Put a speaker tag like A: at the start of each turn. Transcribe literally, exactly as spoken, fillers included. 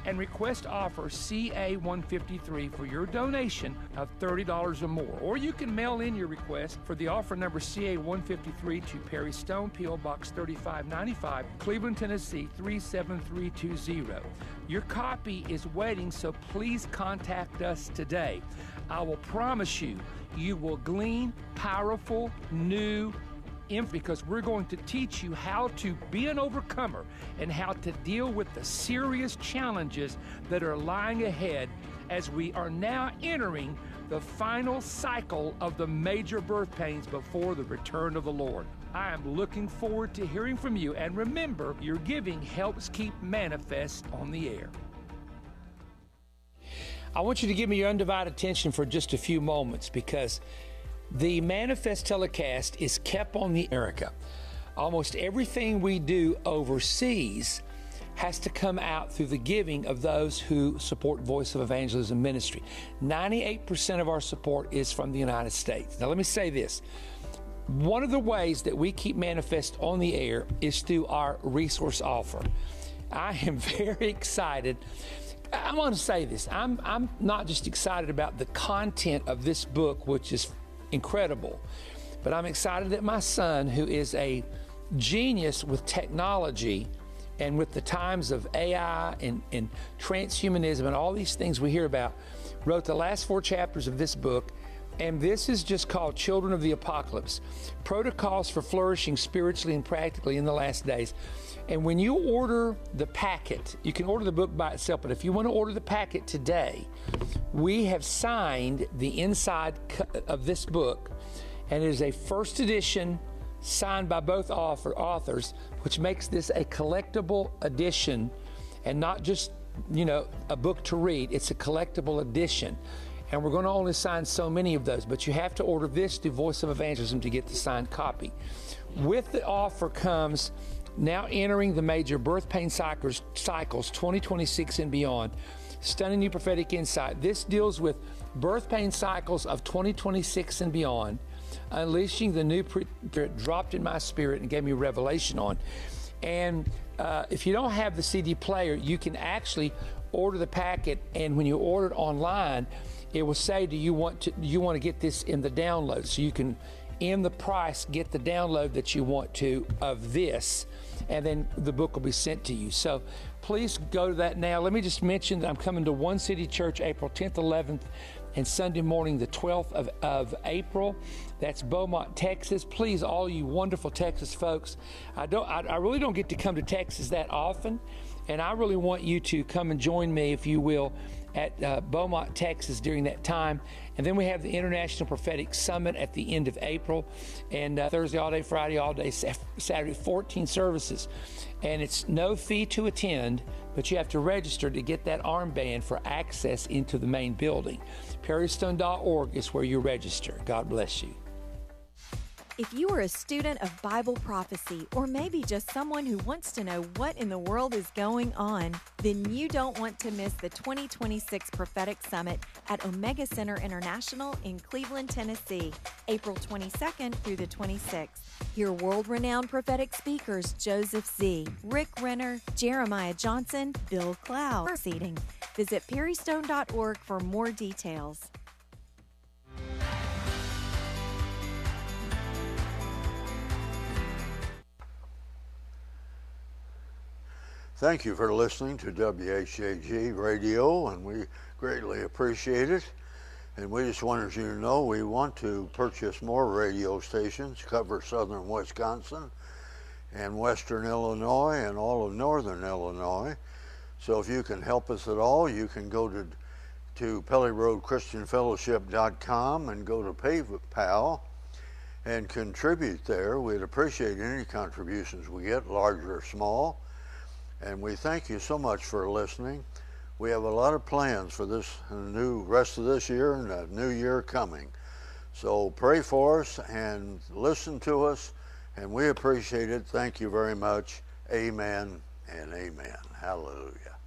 A: and request offer C A one fifty-three for your donation of thirty dollars or more. Or you can mail in your request for the offer number C A one fifty-three to Perry Stone, P O Box thirty-five ninety-five, Cleveland, Tennessee three seven three two zero. Your copy is waiting, so please contact us today. I will promise you, you will glean powerful, new information, because we're going to teach you how to be an overcomer and how to deal with the serious challenges that are lying ahead as we are now entering the final cycle of the major birth pains before the return of the Lord. I am looking forward to hearing from you, and remember, your giving helps keep Manifest on the air. I want you to give me your undivided attention for just a few moments, because the Manifest telecast is kept on the America. Almost everything we do overseas has to come out through the giving of those who support Voice of Evangelism Ministry. ninety-eight percent of our support is from the United States. Now let me say this. One of the ways that we keep Manifest on the air is through our resource offer. I am very excited. I want to say this. I'm, I'm not just excited about the content of this book, which is incredible, but I'm excited that my son, who is a genius with technology and with the times of A I and, and transhumanism and all these things we hear about, wrote the last four chapters of this book. And this is just called Children of the Apocalypse, Protocols for Flourishing Spiritually and Practically in the Last Days. And when you order the packet, you can order the book by itself, but if you want to order the packet today, we have signed the inside of this book, and it is a first edition signed by both author, authors, which makes this a collectible edition and not just, you know, a book to read. It's a collectible edition. And we're going to only sign so many of those, but you have to order this through Voice of Evangelism to get the signed copy. With the offer comes now entering the major birth pain cycles, cycles twenty twenty-six and beyond. Stunning new prophetic insight. This deals with birth pain cycles of twenty twenty-six and beyond, unleashing the new pre- that dropped in my spirit and gave me revelation on. And uh, if you don't have the C D player, you can actually order the packet, and when you order it online, it will say, do you want to do you want to get this in the download? So you can, in the price, get the download that you want to of this, and then the book will be sent to you. So please go to that now. Let me just mention that I'm coming to One City Church April tenth, eleventh, and Sunday morning the twelfth of, of April. That's Beaumont, Texas. Please, all you wonderful Texas folks, I don't I, I really don't get to come to Texas that often, and I really want you to come and join me, if you will, at uh, Beaumont, Texas during that time. And then we have the International Prophetic Summit at the end of April, and uh, Thursday all day, Friday all day, Saturday, fourteen services. And it's no fee to attend, but you have to register to get that armband for access into the main building. perry stone dot org is where you register. God bless you.
B: If you are a student of Bible prophecy, or maybe just someone who wants to know what in the world is going on, then you don't want to miss the twenty twenty-six Prophetic Summit at Omega Center International in Cleveland, Tennessee, April twenty-second through the twenty-sixth. Hear world-renowned prophetic speakers Joseph Z., Rick Renner, Jeremiah Johnson, Bill Clow. Proceeding. Visit perry stone dot org for more details.
C: Thank you for listening to W H A G Radio, and we greatly appreciate it. And we just wanted you to know we want to purchase more radio stations, cover southern Wisconsin and western Illinois and all of northern Illinois. So if you can help us at all, you can go to to Pelly Road Christian Fellowship dot com and go to PayPal and contribute there. We'd appreciate any contributions we get, large or small. And we thank you so much for listening. We have a lot of plans for this new rest of this year and a new year coming. So pray for us and listen to us, and we appreciate it. Thank you very much. Amen and amen. Hallelujah.